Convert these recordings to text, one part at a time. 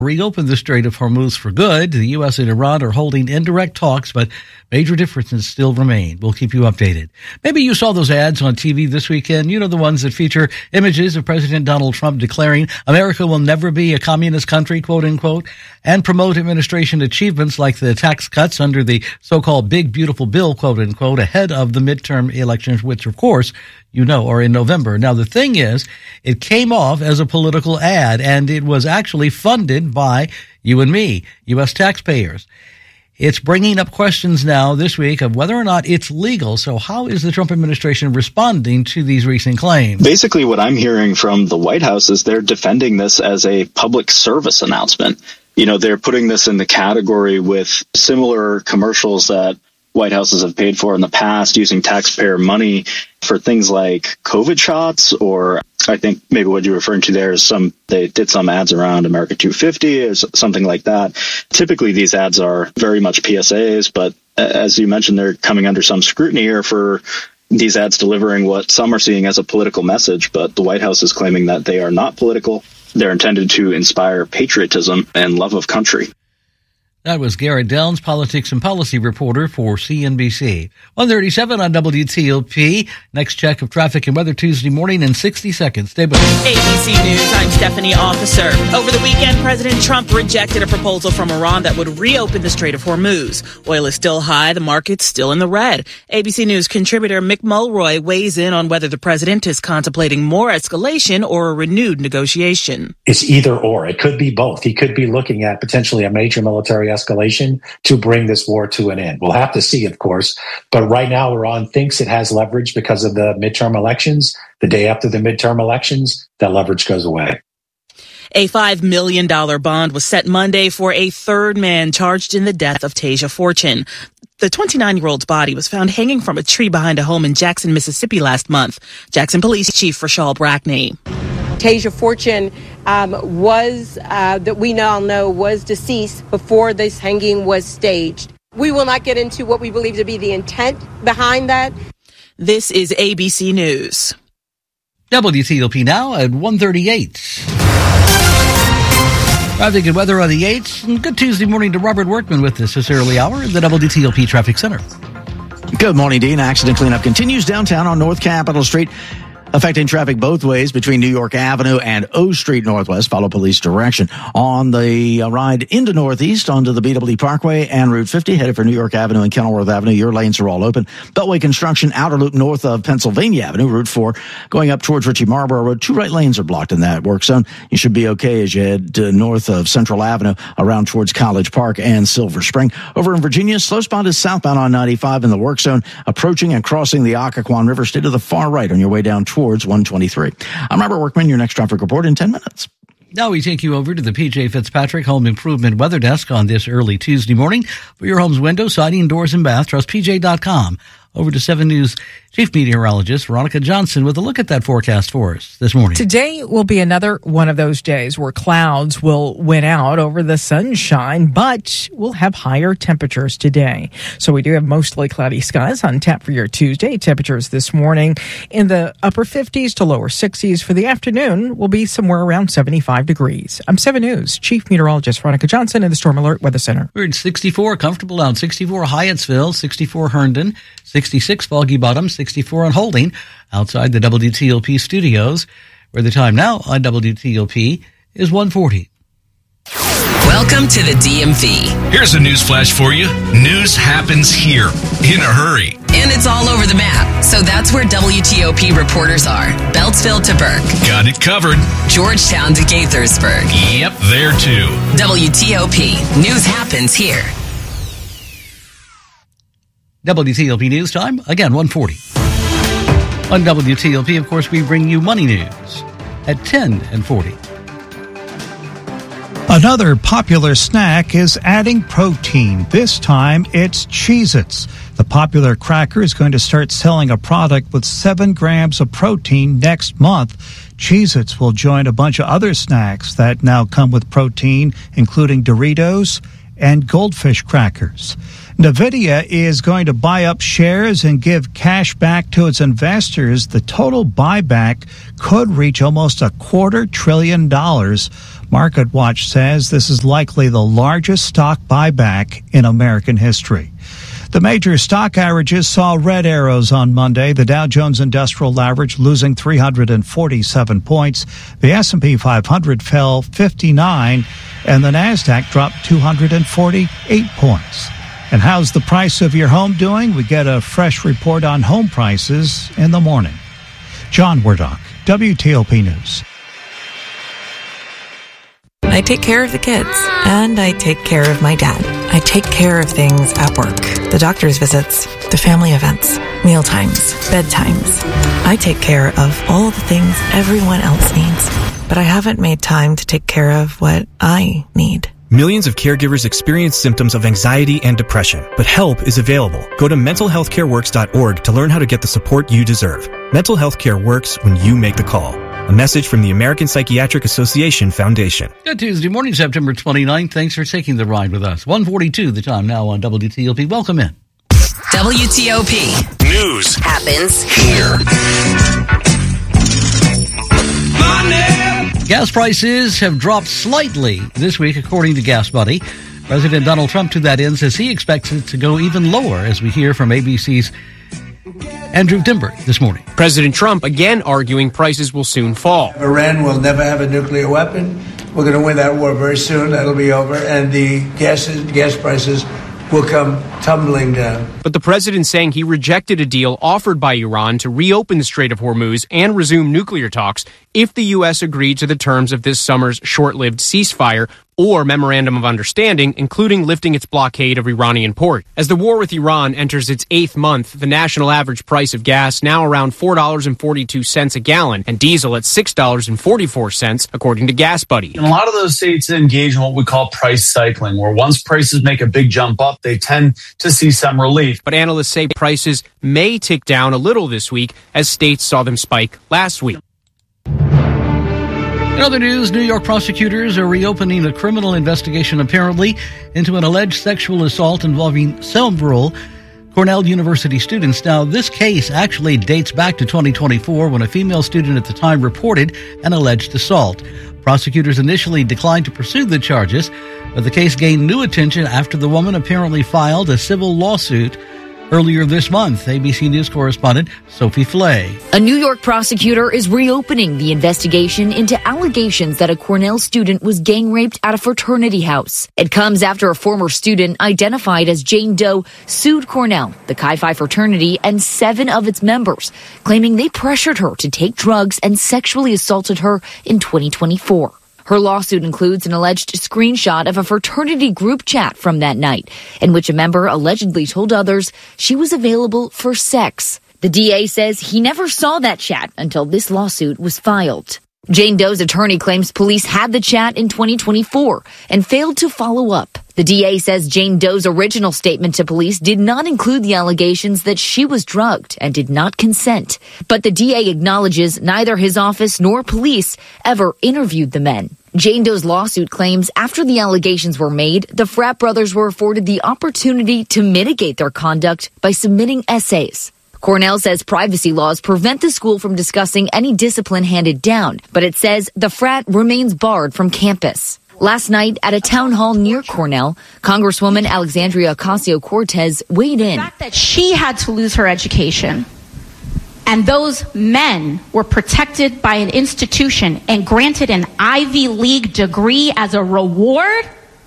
reopen the Strait of Hormuz for good. The U.S. and Iran are holding indirect talks, but major differences still remain. We'll keep you updated. Maybe you saw those ads on TV this weekend. You know, the ones that feature images of President Donald Trump declaring America will never be a communist country, quote unquote, and promote administration achievements like the tax cuts under the so-called big beautiful bill, quote unquote, ahead of the midterm elections, which of course, you know, are in November. Now, the thing is, it came off as a political ad, and it was actually funded by you and me, U.S. taxpayers. It's bringing up questions now this week of whether or not it's legal. So how is the Trump administration responding to these recent claims? Basically, what I'm hearing from the White House is they're defending this as a public service announcement. You know, they're putting this in the category with similar commercials that White Houses have paid for in the past using taxpayer money for things like COVID shots, or I think maybe what you're referring to there is they did some ads around America 250 or something like that. Typically, these ads are very much PSAs, but as you mentioned, they're coming under some scrutiny here for these ads delivering what some are seeing as a political message, but the White House is claiming that they are not political. They're intended to inspire patriotism and love of country. That was Garrett Downs, politics and policy reporter for CNBC. 1:37 on WTOP. Next check of traffic and weather Tuesday morning in 60 seconds. Stay with us. ABC News, I'm Stephanie Officer. Over the weekend, President Trump rejected a proposal from Iran that would reopen the Strait of Hormuz. Oil is still high, the market's still in the red. ABC News contributor Mick Mulroy weighs in on whether the president is contemplating more escalation or a renewed negotiation. It's either or. It could be both. He could be looking at potentially a major military escalation to bring this war to an end. We'll have to see, of course. But right now, Iran thinks it has leverage because of the midterm elections. The day after the midterm elections, that leverage goes away. A $5 million bond was set Monday for a third man charged in the death of Tasia Fortune. The 29-year-old's body was found hanging from a tree behind a home in Jackson, Mississippi last month. Jackson Police Chief Rashal Brackney. Tasia Fortune that we now know was deceased before this hanging was staged. We will not get into what we believe to be the intent behind that. This is ABC News. WTOP now at 1:38. Traffic and weather on the 8th. And good Tuesday morning to Robert Workman with us this early hour at the WTOP Traffic Center. Good morning, Dean. Accident cleanup continues downtown on North Capitol Street, affecting traffic both ways between New York Avenue and O Street Northwest. Follow police direction. On the ride into Northeast onto the BW Parkway and Route 50, headed for New York Avenue and Kenilworth Avenue, your lanes are all open. Beltway construction, outer loop north of Pennsylvania Avenue, Route 4, going up towards Ritchie Marlborough Road. 2 right lanes are blocked in that work zone. You should be okay as you head north of Central Avenue around towards College Park and Silver Spring. Over in Virginia, slow spot is southbound on 95 in the work zone, approaching and crossing the Occoquan River. Stay to the far right on your way down towards 123. I'm Robert Workman, your next traffic report in 10 minutes. Now we take you over to the P.J. Fitzpatrick Home Improvement Weather Desk on this early Tuesday morning. For your home's window, siding, doors, and bath, trust PJ.com. Over to 7 News Chief Meteorologist Veronica Johnson with a look at that forecast for us this morning. Today will be another one of those days where clouds will win out over the sunshine, but we'll have higher temperatures today. So we do have mostly cloudy skies on tap for your Tuesday. Temperatures this morning in the upper 50s to lower 60s. For the afternoon, will be somewhere around 75 degrees. I'm 7 News Chief Meteorologist Veronica Johnson in the Storm Alert Weather Center. We're at 64, comfortable out. 64 Hyattsville, 64 Herndon, 66 Foggy Bottom, 64 on Holding, outside the WTOP studios, where the time now on WTOP is 1:40. Welcome to the DMV. Here's a news flash for you. News happens here in a hurry. And it's all over the map. So that's where WTOP reporters are. Beltsville to Burke. Got it covered. Georgetown to Gaithersburg. Yep, there too. WTOP. News happens here. WTOP News Time, again, 1:40. On WTOP, of course, we bring you money news at 10 and 40. Another popular snack is adding protein. This time, it's Cheez-Its. The popular cracker is going to start selling a product with 7 grams of protein next month. Cheez-Its will join a bunch of other snacks that now come with protein, including Doritos and Goldfish crackers. NVIDIA is going to buy up shares and give cash back to its investors. The total buyback could reach almost $250 billion. MarketWatch says this is likely the largest stock buyback in American history. The major stock averages saw red arrows on Monday. The Dow Jones Industrial Average losing 347 points. The S&P 500 fell 59, and the Nasdaq dropped 248 points. And how's the price of your home doing? We get a fresh report on home prices in the morning. John Werdock, WTOP News. I take care of the kids, and I take care of my dad. I take care of things at work. The doctor's visits, the family events, mealtimes, bedtimes. I take care of all the things everyone else needs, but I haven't made time to take care of what I need. Millions of caregivers experience symptoms of anxiety and depression, but help is available. Go to mentalhealthcareworks.org to learn how to get the support you deserve. Mental health care works when you make the call. A message from the American Psychiatric Association Foundation. Good Tuesday morning, September 29th. Thanks for taking the ride with us. 1:42 the time now on WTOP. Welcome in. WTOP. News happens here. Gas prices have dropped slightly this week, according to Gas Buddy. President Donald Trump, to that end, says he expects it to go even lower, as we hear from ABC's Andrew Dimber this morning. President Trump again arguing prices will soon fall. Iran will never have a nuclear weapon. We're going to win that war very soon. That'll be over. And the gas prices will come tumbling down. But the president saying he rejected a deal offered by Iran to reopen the Strait of Hormuz and resume nuclear talks if the U.S. agreed to the terms of this summer's short-lived ceasefire or memorandum of understanding, including lifting its blockade of Iranian ports. As the war with Iran enters its 8th month, the national average price of gas now around $4.42 a gallon and diesel at $6.44, according to Gas Buddy. And a lot of those states engage in what we call price cycling, where once prices make a big jump up, they tend to see some relief. But analysts say prices may tick down a little this week as states saw them spike last week. In other news, New York prosecutors are reopening a criminal investigation, apparently, into an alleged sexual assault involving several Cornell University students. Now, this case actually dates back to 2024 when a female student at the time reported an alleged assault. Prosecutors initially declined to pursue the charges, but the case gained new attention after the woman apparently filed a civil lawsuit earlier this month. ABC News correspondent Sophie Flay. A New York prosecutor is reopening the investigation into allegations that a Cornell student was gang raped at a fraternity house. It comes after a former student identified as Jane Doe sued Cornell, the Chi Phi fraternity, and 7 of its members, claiming they pressured her to take drugs and sexually assaulted her in 2024. Her lawsuit includes an alleged screenshot of a fraternity group chat from that night, in which a member allegedly told others she was available for sex. The DA says he never saw that chat until this lawsuit was filed. Jane Doe's attorney claims police had the chat in 2024 and failed to follow up. The DA says Jane Doe's original statement to police did not include the allegations that she was drugged and did not consent. But the DA acknowledges neither his office nor police ever interviewed the men. Jane Doe's lawsuit claims after the allegations were made, the frat brothers were afforded the opportunity to mitigate their conduct by submitting essays. Cornell says privacy laws prevent the school from discussing any discipline handed down, but it says the frat remains barred from campus. Last night at a town hall near Cornell, Congresswoman Alexandria Ocasio-Cortez weighed in. The fact that she had to lose her education and those men were protected by an institution and granted an Ivy League degree as a reward,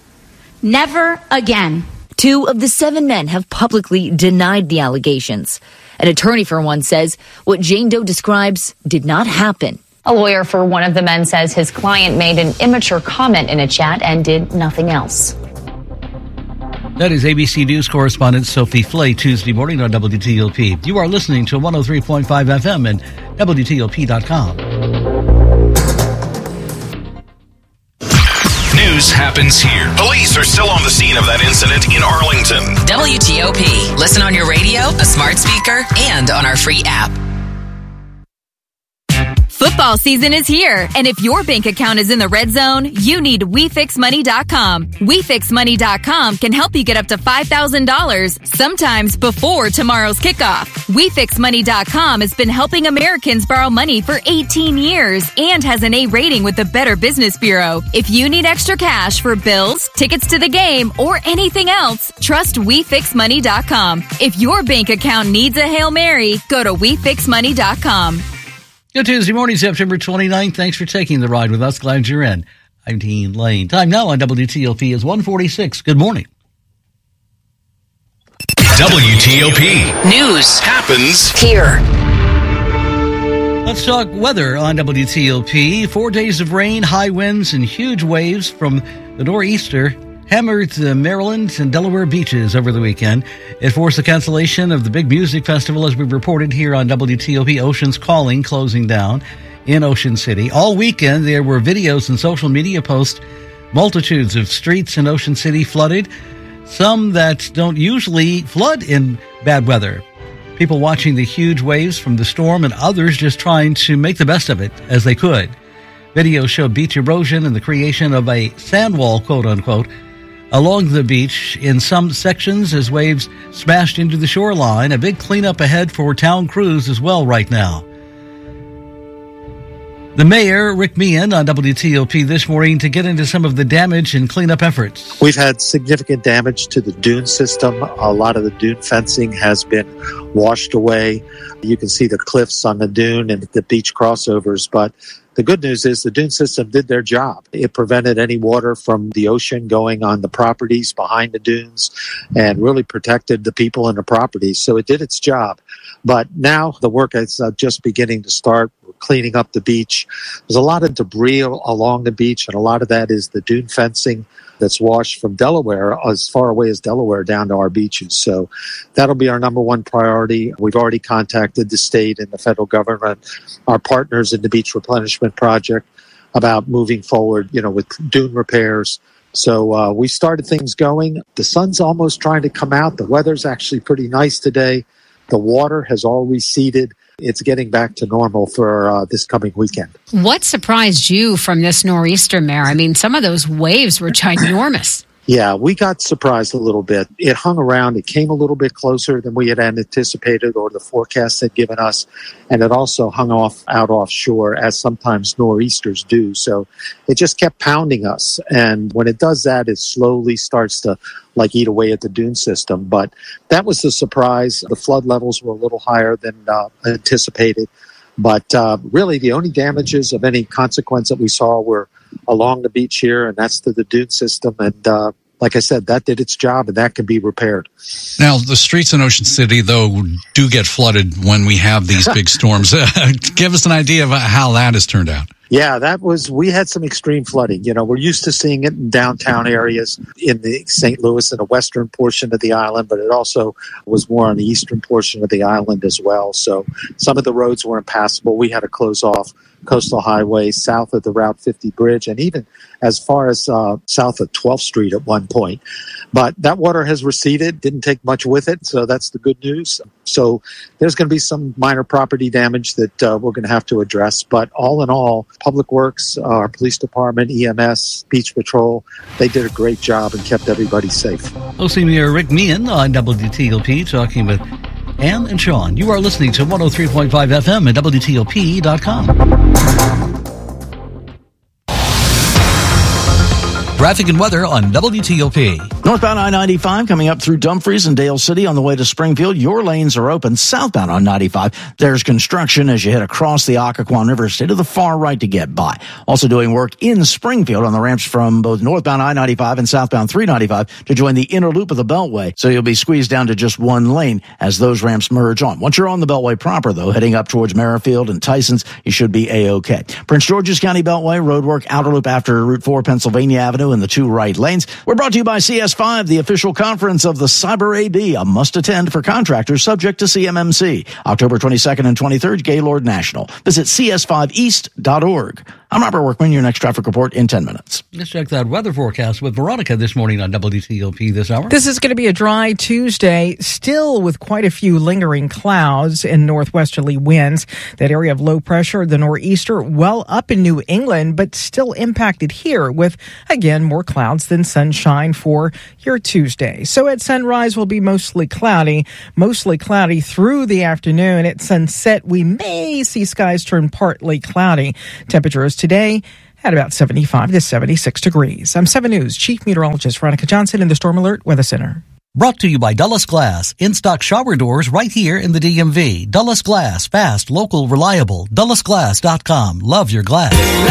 never again. 2 of the 7 men have publicly denied the allegations. An attorney for one says what Jane Doe describes did not happen. A lawyer for one of the men says his client made an immature comment in a chat and did nothing else. That is ABC News correspondent Sophie Flay, Tuesday morning on WTOP. You are listening to 103.5 FM and WTOP.com. News happens here. Police are still on the scene of that incident in Arlington. WTOP. Listen on your radio, a smart speaker, and on our free app. Football season is here, and if your bank account is in the red zone, you need WeFixMoney.com. WeFixMoney.com can help you get up to $5,000, sometimes before tomorrow's kickoff. WeFixMoney.com has been helping Americans borrow money for 18 years and has an A rating with the Better Business Bureau. If you need extra cash for bills, tickets to the game, or anything else, trust WeFixMoney.com. If your bank account needs a Hail Mary, go to WeFixMoney.com. Good Tuesday morning, September 29th. Thanks for taking the ride with us. Glad you're in. I'm Dean Lane. Time now on WTOP is 1:46. Good morning. WTOP. News happens here. Let's talk weather on WTOP. 4 days of rain, high winds, and huge waves from the nor'easter hammered the Maryland and Delaware beaches over the weekend. It forced the cancellation of the big music festival, as we reported here on WTOP. Ocean's Calling closing down in Ocean City. All weekend, there were videos and social media posts. Multitudes of streets in Ocean City flooded, some that don't usually flood in bad weather. People watching the huge waves from the storm and others just trying to make the best of it as they could. Videos showed beach erosion and the creation of a sand wall, quote unquote, along the beach in some sections as waves smashed into the shoreline. A big cleanup ahead for town crews as well right now. The mayor, Rick Meehan, on WTOP this morning to get into some of the damage and cleanup efforts. We've had significant damage to the dune system. A lot of the dune fencing has been washed away. You can see the cliffs on the dune and the beach crossovers, but the good news is the dune system did their job. It prevented any water from the ocean going on the properties behind the dunes and really protected the people and the properties. So it did its job. But now the work is just beginning to start. We're cleaning up the beach. There's a lot of debris along the beach, and a lot of that is the dune fencing that's washed from Delaware, as far away as Delaware, down to our beaches. So that'll be our number one priority. We've already contacted the state and the federal government, our partners in the Beach Replenishment Project, about moving forward, with dune repairs. So we started things going. The sun's almost trying to come out. The weather's actually pretty nice today. The water has all receded. It's getting back to normal for this coming weekend. What surprised you from this nor'easter, Mayor? I mean, some of those waves were ginormous. Yeah, we got surprised a little bit. It hung around. It came a little bit closer than we had anticipated or the forecast had given us. And it also hung out offshore, as sometimes nor'easters do. So it just kept pounding us. And when it does that, it slowly starts to eat away at the dune system. But that was the surprise. The flood levels were a little higher than anticipated. But really, the only damages of any consequence that we saw were along the beach here, and that's to the dune system. And like I said, that did its job, and that can be repaired. Now, the streets in Ocean City, though, do get flooded when we have these big storms. Give us an idea of how that has turned out. Yeah, we had some extreme flooding. We're used to seeing it in downtown areas in the St. Louis and the western portion of the island, but it also was more on the eastern portion of the island as well. So some of the roads were impassable. We had to close off Coastal Highway south of the Route 50 bridge and even as far as south of 12th Street at one point. But that water has receded, didn't take much with it, so that's the good news. So there's going to be some minor property damage that we're going to have to address. But all in all, Public Works, our police department, EMS, Beach Patrol, they did a great job and kept everybody safe. OC Mayor Rick Meehan on WTOP talking with Ann and Sean. You are listening to 103.5 FM at WTOP.com. Traffic and weather on WTOP. Northbound I-95 coming up through Dumfries and Dale City on the way to Springfield. Your lanes are open. Southbound on 95, there's construction as you head across the Occoquan River. Stay to the far right to get by. Also doing work in Springfield on the ramps from both northbound I-95 and southbound 395 to join the inner loop of the Beltway. So you'll be squeezed down to just one lane as those ramps merge on. Once you're on the Beltway proper, though, heading up towards Merrifield and Tysons, you should be A-OK. Prince George's County Beltway, roadwork, outer loop after Route 4, Pennsylvania Avenue in the two right lanes. We're brought to you by CS CS5, the official conference of the Cyber AD, a must-attend for contractors subject to CMMC. October 22nd and 23rd, Gaylord National. Visit cs5east.org. I'm Robert Workman, your next traffic report in 10 minutes. Let's check that weather forecast with Veronica this morning on WTOP this hour. This is going to be a dry Tuesday, still with quite a few lingering clouds and northwesterly winds. That area of low pressure, the nor'easter, well up in New England, but still impacted here with, again, more clouds than sunshine for your Tuesday. So at sunrise, will be mostly cloudy through the afternoon. At sunset, we may see skies turn partly cloudy. Temperatures today at about 75 to 76 degrees. I'm 7 News Chief Meteorologist Veronica Johnson in the Storm Alert Weather Center. Brought to you by Dulles Glass. In-stock shower doors right here in the DMV. Dulles Glass. Fast, local, reliable. DullesGlass.com. Love your glass.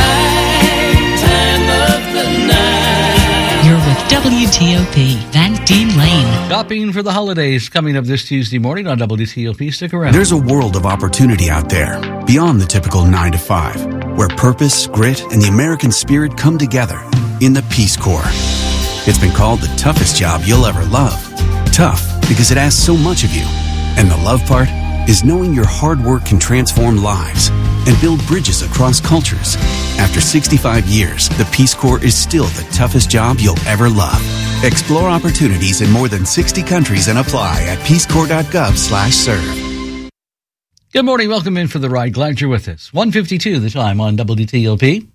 You're with WTOP, Van Dean Lane. Shopping for the holidays coming up this Tuesday morning on WTOP. Stick around. There's a world of opportunity out there, beyond the typical 9 to 5, where purpose, grit, and the American spirit come together in the Peace Corps. It's been called the toughest job you'll ever love. Tough because it asks so much of you. And the love part is knowing your hard work can transform lives and build bridges across cultures. After 65 years, the Peace Corps is still the toughest job you'll ever love. Explore opportunities in more than 60 countries and apply at peacecorps.gov/serve. Good morning. Welcome in for the ride. Glad you're with us. 1:52 the time on WTOP.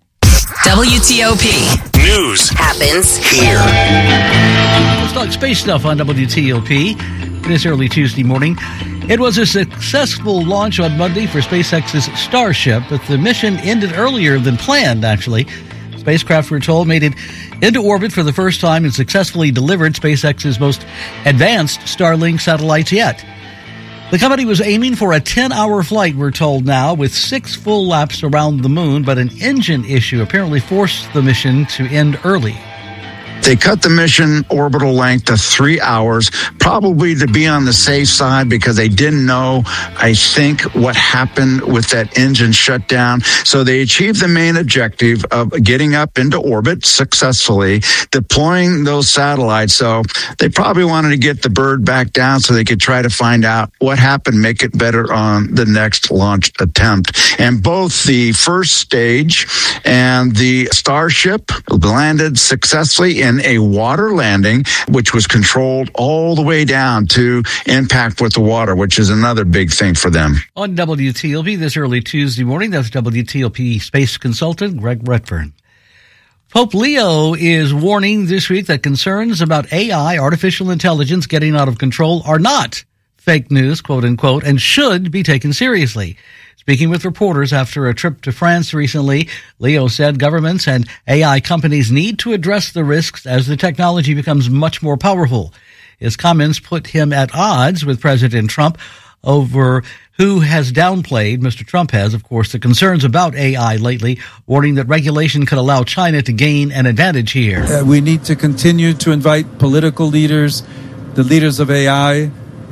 WTOP. News happens here. Let's talk space stuff on WTOP this early Tuesday morning. It was a successful launch on Monday for SpaceX's Starship, but the mission ended earlier than planned, actually. Spacecraft, we're told, made it into orbit for the first time and successfully delivered SpaceX's most advanced Starlink satellites yet. The company was aiming for a 10-hour flight, we're told now, with 6 full laps around the moon, but an engine issue apparently forced the mission to end early. They cut the mission orbital length to 3 hours, probably to be on the safe side because they didn't know, I think, what happened with that engine shutdown. So they achieved the main objective of getting up into orbit successfully, deploying those satellites. So they probably wanted to get the bird back down so they could try to find out what happened, make it better on the next launch attempt. And both the first stage and the Starship landed successfully in a water landing, which was controlled all the way down to impact with the water, which is another big thing for them. On WTOP this early Tuesday morning, that's WTOP space consultant Greg Redfern. Pope Leo is warning this week that concerns about AI, artificial intelligence, getting out of control are not fake news, quote unquote, and should be taken seriously. Speaking with reporters after a trip to France recently, Leo said governments and AI companies need to address the risks as the technology becomes much more powerful. His comments put him at odds with President Trump over who has downplayed, Mr. Trump has, of course, the concerns about AI lately, warning that regulation could allow China to gain an advantage here. We need to continue to invite political leaders, the leaders of AI,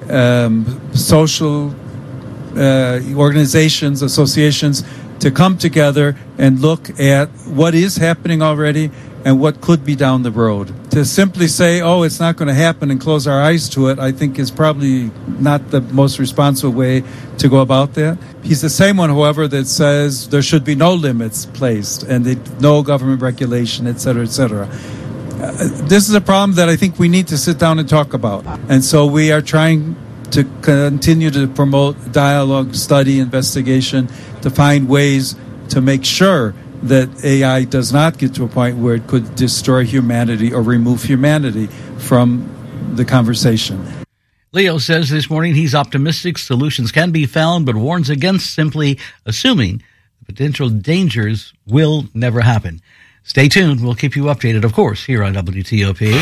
social organizations, associations, to come together and look at what is happening already and what could be down the road. To simply say, oh, it's not going to happen and close our eyes to it, I think is probably not the most responsible way to go about that. He's the same one, however, that says there should be no limits placed and no government regulation, et cetera, et cetera. This is a problem that I think we need to sit down and talk about. And so we are trying to continue to promote dialogue, study, investigation, to find ways to make sure that AI does not get to a point where it could destroy humanity or remove humanity from the conversation. Leo says this morning he's optimistic solutions can be found, but warns against simply assuming the potential dangers will never happen. Stay tuned. We'll keep you updated, of course, here on WTOP.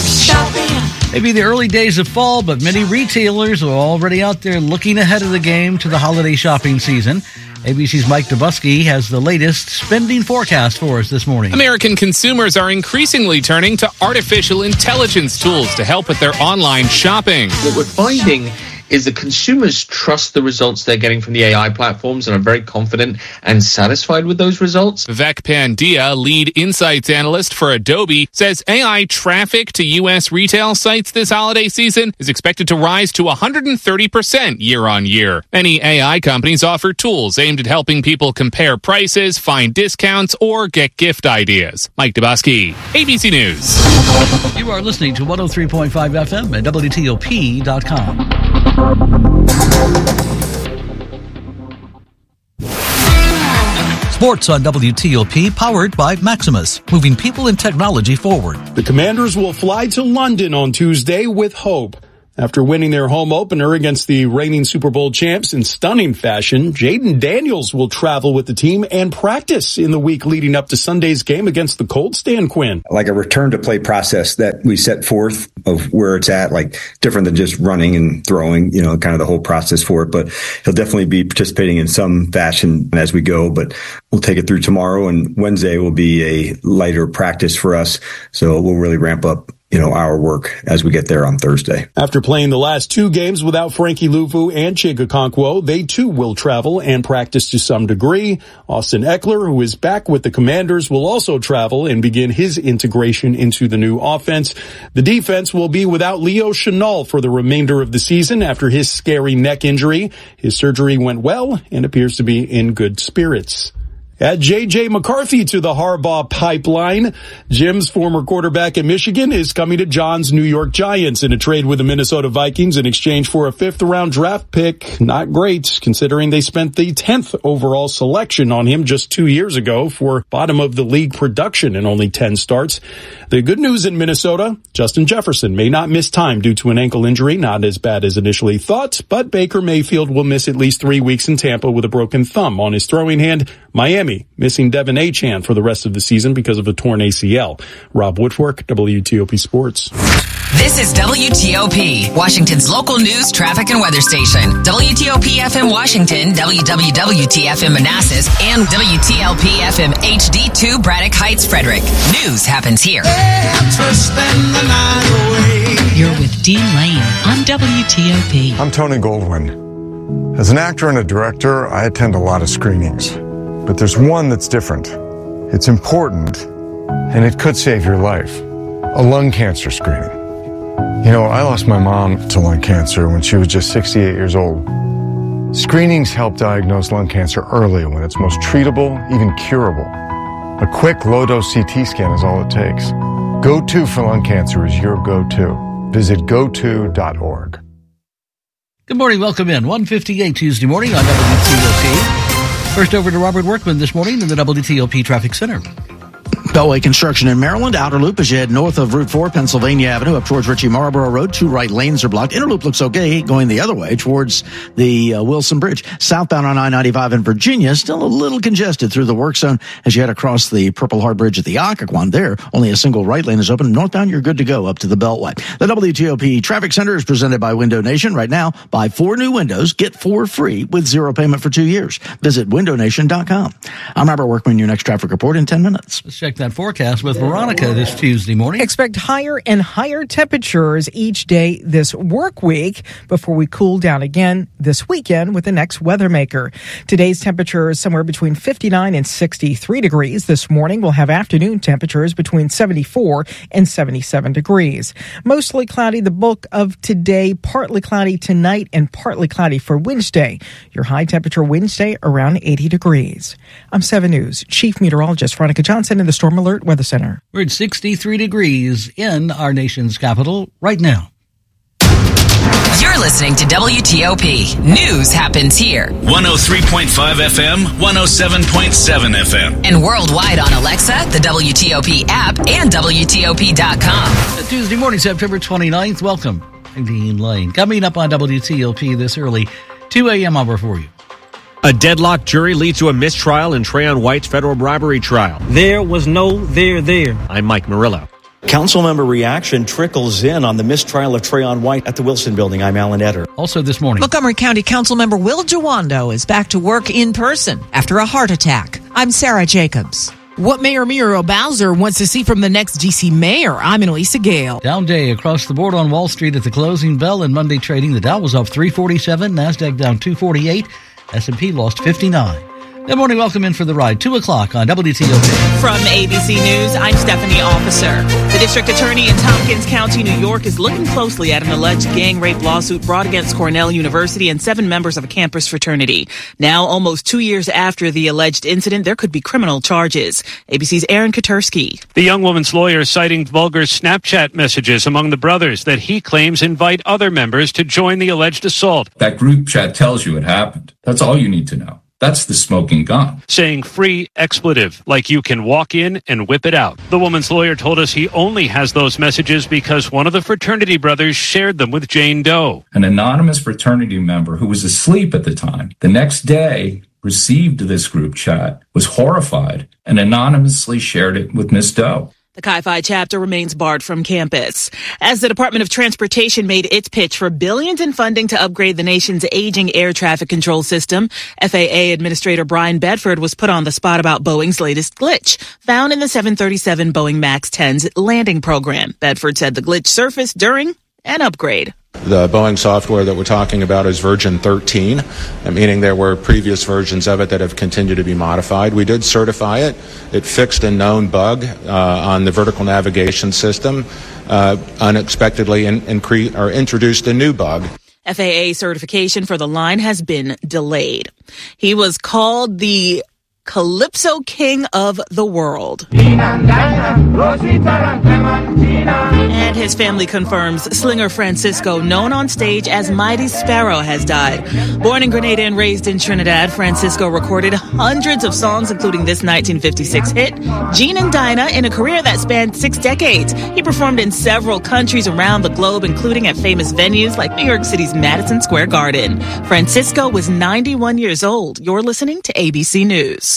Maybe the early days of fall, but many retailers are already out there looking ahead of the game to the holiday shopping season. ABC's Mike Dubusky has the latest spending forecast for us this morning. American consumers are increasingly turning to artificial intelligence tools to help with their online shopping. What we're finding is that consumers trust the results they're getting from the AI platforms and are very confident and satisfied with those results. Vivek Pandya, lead insights analyst for Adobe, says AI traffic to U.S. retail sites this holiday season is expected to rise to 130% year on year. Many AI companies offer tools aimed at helping people compare prices, find discounts, or get gift ideas. Mike Dubosky, ABC News. You are listening to 103.5 FM at WTOP.com. Sports on WTOP, powered by Maximus, moving people and technology forward. The Commanders will fly to London on Tuesday with hope. After winning their home opener against the reigning Super Bowl champs in stunning fashion, Jaden Daniels will travel with the team and practice in the week leading up to Sunday's game against the Colts. Dan Quinn. Like a return to play process that we set forth of where it's at, like different than just running and throwing, kind of the whole process for it. But he'll definitely be participating in some fashion as we go, but we'll take it through tomorrow, and Wednesday will be a lighter practice for us. So we'll really ramp up our work as we get there on Thursday. After playing the last two games without Frankie Luvu and Chig Okonkwo, they too will travel and practice to some degree. Austin Eckler, who is back with the Commanders, will also travel and begin his integration into the new offense. The defense will be without Leo Chenal for the remainder of the season after his scary neck injury. His surgery went well and appears to be in good spirits. Add J.J. McCarthy to the Harbaugh pipeline. Jim's former quarterback at Michigan is coming to John's New York Giants in a trade with the Minnesota Vikings in exchange for a 5th-round draft pick. Not great, considering they spent the 10th overall selection on him just 2 years ago for bottom-of-the-league production in only 10 starts. The good news in Minnesota, Justin Jefferson may not miss time due to an ankle injury, not as bad as initially thought, but Baker Mayfield will miss at least 3 weeks in Tampa with a broken thumb on his throwing hand. Miami missing Devin Achane for the rest of the season because of a torn ACL. Rob Woodfork, WTOP Sports. This is WTOP, Washington's local news, traffic, and weather station. WTOP FM Washington, WWWT-FM Manassas, and WTLP FM HD2 Braddock Heights, Frederick. News happens here. You're with Dean Lane on WTOP. I'm Tony Goldwyn. As an actor and a director, I attend a lot of screenings. But there's one that's different. It's important, and it could save your life. A lung cancer screening. I lost my mom to lung cancer when she was just 68 years old. Screenings help diagnose lung cancer early when it's most treatable, even curable. A quick, low-dose CT scan is all it takes. Go-To for lung cancer is your go-to. Visit goto.org. Good morning. Welcome in. 1:58 Tuesday morning on WTOP. First over to Robert Workman this morning in the WTOP Traffic Center. Beltway construction in Maryland. Outer loop as you head north of Route 4, Pennsylvania Avenue, up towards Ritchie Marlboro Road. 2 right lanes are blocked. Inner loop looks okay going the other way towards the Wilson Bridge. Southbound on I-95 in Virginia, still a little congested through the work zone as you head across the Purple Heart Bridge at the Occoquan. There, only a single right lane is open. Northbound, you're good to go up to the Beltway. The WTOP Traffic Center is presented by Window Nation. Right now, buy 4 new windows, get 4 free with 0 payment for 2 years. Visit windownation.com. I'm Robert Workman, your next traffic report in 10 minutes. Let's check that forecast with Veronica this Tuesday morning. Expect higher and higher temperatures each day this work week before we cool down again this weekend with the next weather maker. Today's temperature is somewhere between 59 and 63 degrees. This morning we'll have afternoon temperatures between 74 and 77 degrees. Mostly cloudy the bulk of today, partly cloudy tonight, and partly cloudy for Wednesday. Your high temperature Wednesday around 80 degrees. I'm 7 News Chief Meteorologist Veronica Johnson in the Storm Alert Weather Center. We're at 63 degrees in our nation's capital right now. You're listening to WTOP. News happens here. 103.5 FM, 107.7 FM. And worldwide on Alexa, the WTOP app, and WTOP.com. Tuesday morning, September 29th. Welcome. I'm Dean Lane. Coming up on WTOP this early, 2 a.m. hour for you. A deadlocked jury leads to a mistrial in Trayon White's federal bribery trial. There was no there. I'm Mike Murillo. Councilmember reaction trickles in on the mistrial of Trayon White at the Wilson Building. I'm Alan Etter. Also this morning, Montgomery County Councilmember Will Jawando is back to work in person after a heart attack. I'm Sarah Jacobs. What Mayor Muriel Bowser wants to see from the next D.C. mayor. I'm Annalisa Gale. Down day across the board on Wall Street at the closing bell in Monday trading. The Dow was off 347, NASDAQ down 248, S&P lost 59. Good morning. Welcome in for the ride. 2 o'clock on WTOP. From ABC News, I'm Stephanie Officer. The district attorney in Tompkins County, New York, is looking closely at an alleged gang rape lawsuit brought against Cornell University and 7 members of a campus fraternity. Now, almost 2 years after the alleged incident, there could be criminal charges. ABC's Aaron Katersky. The young woman's lawyer is citing vulgar Snapchat messages among the brothers that he claims invite other members to join the alleged assault. That group chat tells you it happened. That's all you need to know. That's the smoking gun. Saying free expletive, like you can walk in and whip it out. The woman's lawyer told us he only has those messages because one of the fraternity brothers shared them with Jane Doe. An anonymous fraternity member who was asleep at the time, the next day received this group chat, was horrified, and anonymously shared it with Miss Doe. The Chi Phi chapter remains barred from campus. As the Department of Transportation made its pitch for billions in funding to upgrade the nation's aging air traffic control system, FAA Administrator Brian Bedford was put on the spot about Boeing's latest glitch, found in the 737 Boeing MAX 10's landing program. Bedford said the glitch surfaced during an upgrade. The Boeing software that we're talking about is version 13, meaning there were previous versions of it that have continued to be modified. We did certify it. It fixed a known bug on the vertical navigation system, unexpectedly introduced a new bug. FAA certification for the line has been delayed. He was called the Calypso King of the World. And his family confirms Slinger Francisco, known on stage as Mighty Sparrow, has died. Born in Grenada and raised in Trinidad, Francisco recorded hundreds of songs, including this 1956 hit, Gene and Dinah, in a career that spanned 6 decades. He performed in several countries around the globe, including at famous venues like New York City's Madison Square Garden. Francisco was 91 years old. You're listening to ABC News.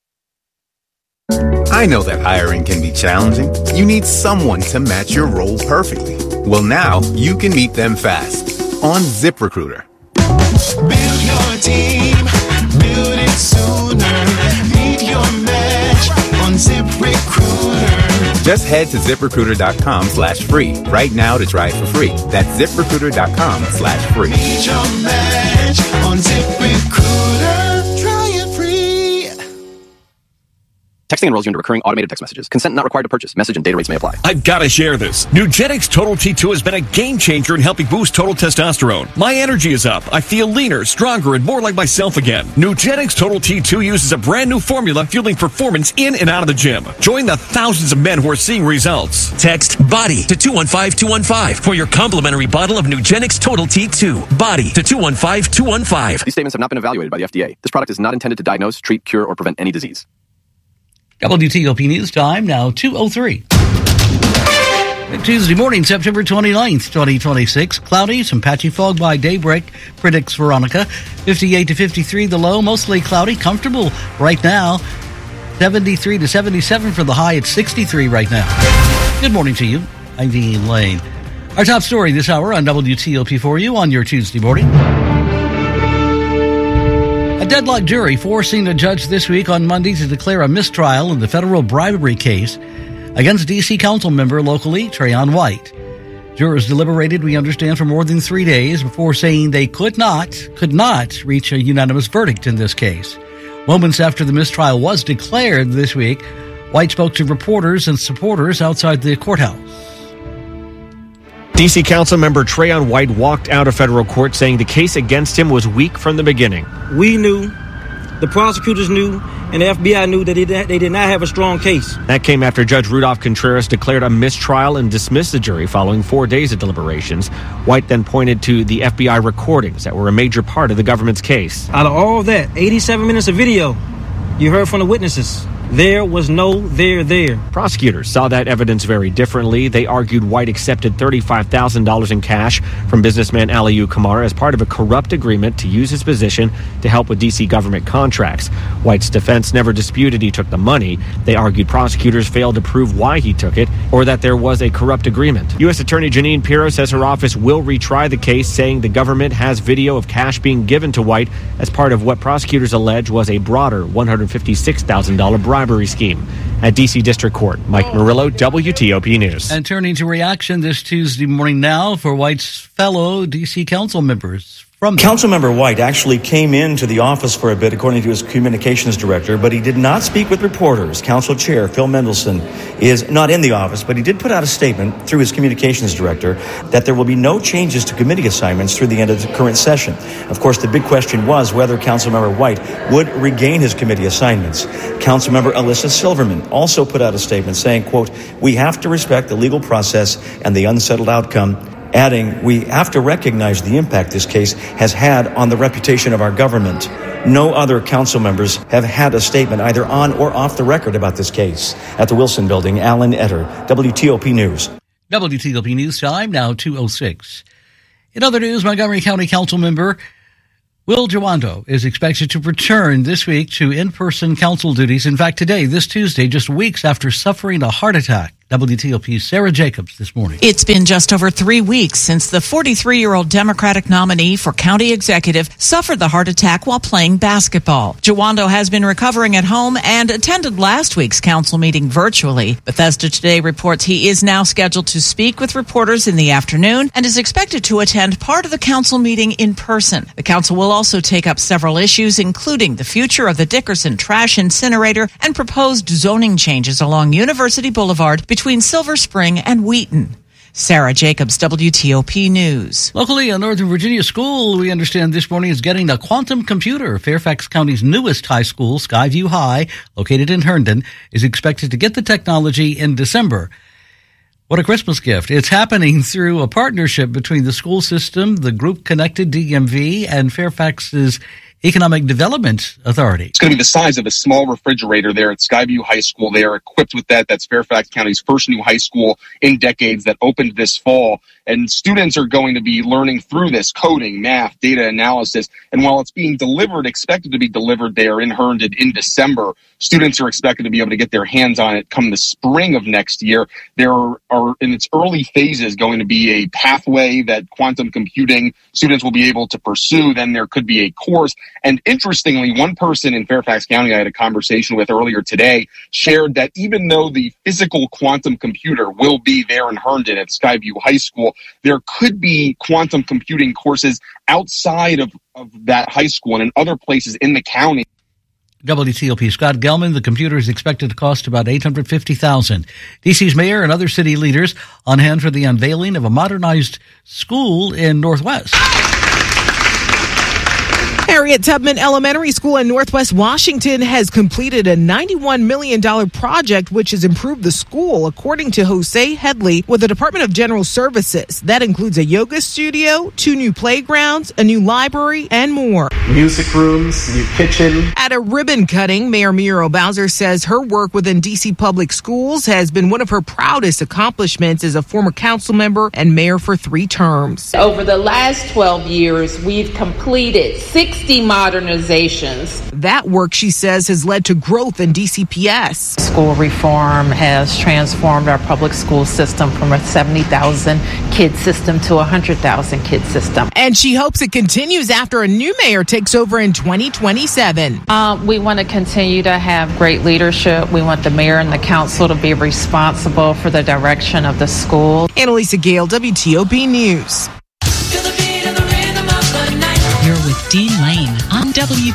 I know that hiring can be challenging. You need someone to match your role perfectly. Well, now you can meet them fast on ZipRecruiter. Build your team, build it sooner. Meet your match on ZipRecruiter. Just head to ZipRecruiter.com/free right now to try it for free. That's ZipRecruiter.com/free. Meet your match on ZipRecruiter. Try it free. Texting enrolls you into recurring automated text messages. Consent not required to purchase. Message and data rates may apply. I've got to share this. Nugenix Total T2 has been a game changer in helping boost total testosterone. My energy is up. I feel leaner, stronger, and more like myself again. Nugenix Total T2 uses a brand new formula fueling performance in and out of the gym. Join the thousands of men who are seeing results. Text BODY to 215-215 for your complimentary bottle of Nugenix Total T2. BODY to 215-215. These statements have not been evaluated by the FDA. This product is not intended to diagnose, treat, cure, or prevent any disease. WTOP News Time, now 2:03. Tuesday morning, September 29th, 2026. Cloudy, some patchy fog by daybreak, predicts Veronica. 58 to 53 the low, mostly cloudy, comfortable right now. 73 to 77 for the high, it's 63 right now. Good morning to you. I'm Dean Lane. Our top story this hour on WTOP for you on your Tuesday morning. A deadlocked jury forcing a judge this week on Monday to declare a mistrial in the federal bribery case against D.C. council member locally, Trayon White. Jurors deliberated, we understand, for more than 3 days before saying they could not reach a unanimous verdict in this case. Moments after the mistrial was declared this week, White spoke to reporters and supporters outside the courthouse. D.C. council member Trayon White walked out of federal court saying the case against him was weak from the beginning. We knew, the prosecutors knew, and the FBI knew that they did not have a strong case. That came after Judge Rudolph Contreras declared a mistrial and dismissed the jury following 4 days of deliberations. White then pointed to the FBI recordings that were a major part of the government's case. Out of all of that, 87 minutes of video, you heard from the witnesses. There was no there. Prosecutors saw that evidence very differently. They argued White accepted $35,000 in cash from businessman Aliyu Kamara as part of a corrupt agreement to use his position to help with D.C. government contracts. White's defense never disputed he took the money. They argued prosecutors failed to prove why he took it or that there was a corrupt agreement. U.S. Attorney Jeanine Pirro says her office will retry the case, saying the government has video of cash being given to White as part of what prosecutors allege was a broader $156,000 bribery scheme. at D.C. District Court. Mike Murillo, WTOP News. And turning to reaction this Tuesday morning now for White's fellow D.C. council members. Councilmember White actually came into the office for a bit, according to his communications director, but he did not speak with reporters. Council Chair Phil Mendelson is not in the office, but he did put out a statement through his communications director that there will be no changes to committee assignments through the end of the current session. Of course, the big question was whether Councilmember White would regain his committee assignments. Councilmember Alyssa Silverman also put out a statement saying, quote, "We have to respect the legal process and the unsettled outcome," adding, "We have to recognize the impact this case has had on the reputation of our government." No other council members have had a statement either on or off the record about this case. At the Wilson Building, Alan Etter, WTOP News. WTOP News time, now 2:06. In other news, Montgomery County Council member Will Jawando is expected to return this week to in-person council duties. In fact, today, this Tuesday, just weeks after suffering a heart attack. WTOP's Sarah Jacobs this morning. It's been just over 3 weeks since the 43-year-old Democratic nominee for county executive suffered the heart attack while playing basketball. Jawando has been recovering at home and attended last week's council meeting virtually. Bethesda Today reports he is now scheduled to speak with reporters in the afternoon and is expected to attend part of the council meeting in person. The council will also take up several issues, including the future of the Dickerson trash incinerator and proposed zoning changes along University Boulevard between Silver Spring and Wheaton. Sarah Jacobs, WTOP News. Locally, a Northern Virginia school, we understand this morning, is getting a quantum computer. Fairfax County's newest high school, Skyview High, located in Herndon, is expected to get the technology in December. What a Christmas gift. It's happening through a partnership between the school system, the group Connected DMV, and Fairfax's Economic Development Authority. It's going to be the size of a small refrigerator there at Skyview High School. They are equipped with that. That's Fairfax County's first new high school in decades that opened this fall. And students are going to be learning through this coding, math, data analysis. And while it's being delivered, expected to be delivered there in Herndon in December, students are expected to be able to get their hands on it come the spring of next year. There are in its early phases going to be a pathway that quantum computing students will be able to pursue. Then there could be a course. And interestingly, one person in Fairfax County I had a conversation with earlier today shared that even though the physical quantum computer will be there in Herndon at Skyview High School, there could be quantum computing courses outside of that high school and in other places in the county. WTOP Scott Gelman, the computer is expected to cost about $850,000. D.C.'s mayor and other city leaders on hand for the unveiling of a modernized school in Northwest. Harriet Tubman Elementary School in Northwest Washington has completed a $91 million project which has improved the school, according to Jose Headley with the Department of General Services. That includes a yoga studio, 2 new playgrounds, a new library, and more. Music rooms, new kitchen. At a ribbon cutting, Mayor Muriel Bowser says her work within D.C. Public Schools has been one of her proudest accomplishments as a former council member and mayor for 3 terms. Over the last 12 years, we've completed 60 modernizations. That work, she says, has led to growth in DCPS. School reform has transformed our public school system from a 70,000 kid system to a 100,000 kid system. And she hopes it continues after a new mayor takes over in 2027. We want to continue to have great leadership. We want the mayor and the council to be responsible for the direction of the school. Annalisa Gale, WTOP News. You're with Dean Lane on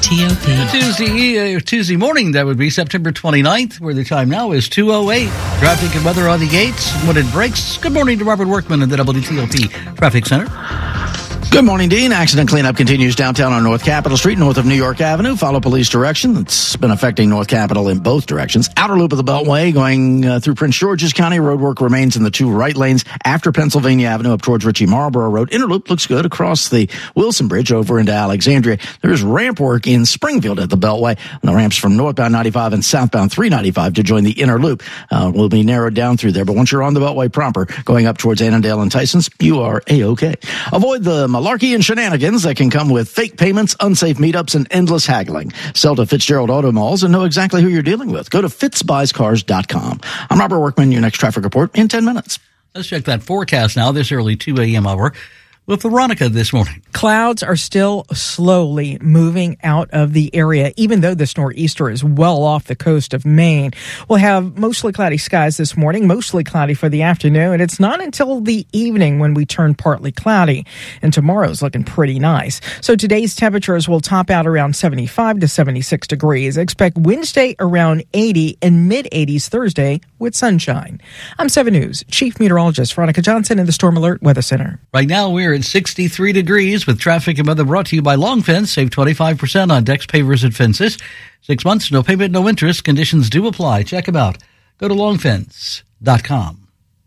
WTOP. Tuesday morning, that would be September 29th, where the time now is 2:08. Traffic and weather on the 8s when it breaks. Good morning to Robert Workman in the WTOP Traffic Center. Good morning, Dean. Accident cleanup continues downtown on North Capitol Street, north of New York Avenue. Follow police direction. It's been affecting North Capitol in both directions. Outer loop of the Beltway going through Prince George's County. Roadwork remains in the 2 right lanes after Pennsylvania Avenue up towards Ritchie Marlborough Road. Inner loop looks good across the Wilson Bridge over into Alexandria. There's ramp work in Springfield at the Beltway. And the ramps from northbound 95 and southbound 395 to join the inner loop will be narrowed down through there. But once you're on the Beltway proper, going up towards Annandale and Tysons, you are A-OK. Avoid the malarkey and shenanigans that can come with fake payments, unsafe meetups, and endless haggling. Sell to Fitzgerald Auto Malls and know exactly who you're dealing with. Go to fitzbuyscars.com. I'm Robert Workman, your next traffic report in 10 minutes. Let's check that forecast now, this early 2 a.m. hour. with Veronica this morning. Clouds are still slowly moving out of the area, even though this nor'easter is well off the coast of Maine. We'll have mostly cloudy skies this morning, mostly cloudy for the afternoon, and it's not until the evening when we turn partly cloudy. And tomorrow's looking pretty nice. So today's temperatures will top out around 75 to 76 degrees. Expect Wednesday around 80 and mid-80s Thursday with sunshine. I'm 7 News Chief Meteorologist Veronica Johnson in the Storm Alert Weather Center. Right now we're at 63 degrees with traffic and weather brought to you by Long Fence. Save 25% on decks, pavers, and fences. 6 months, no payment, no interest. Conditions do apply. Check them out. Go to longfence.com.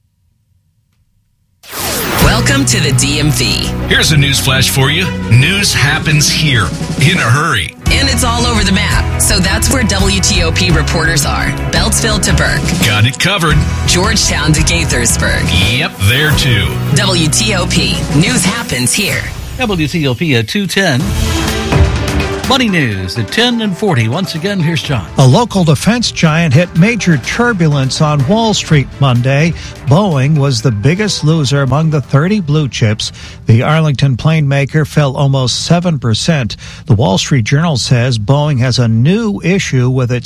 Welcome to the DMV. Here's a news flash for you. News happens here in a hurry. And it's all over the map. So that's where WTOP reporters are. Beltsville to Burke. Got it covered. Georgetown to Gaithersburg. Yep, there too. WTOP. News happens here. WTOP at 2:10. Money news at 10 and 40. Once again, here's John. A local defense giant hit major turbulence on Wall Street Monday. Boeing was the biggest loser among the 30 blue chips. The Arlington plane maker fell almost 7%. The Wall Street Journal says Boeing has a new issue with its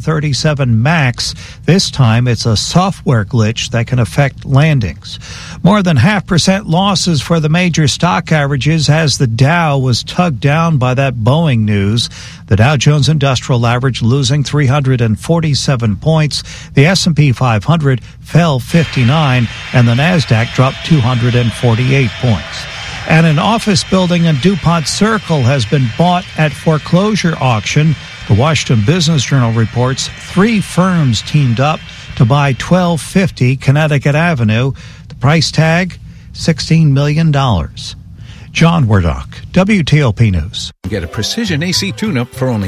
737 MAX. This time it's a software glitch that can affect landings. More than 0.5% losses for the major stock averages as the Dow was tugged down by that Boeing news. The Dow Jones Industrial Average losing 347 points. The S&P 500 fell 59, and the Nasdaq dropped 248 points. And an office building in DuPont Circle has been bought at foreclosure auction. The Washington Business Journal reports 3 firms teamed up to buy 1250 Connecticut Avenue. The price tag, $16 million. John Wardock, WTOP News. Get a precision AC tune-up for only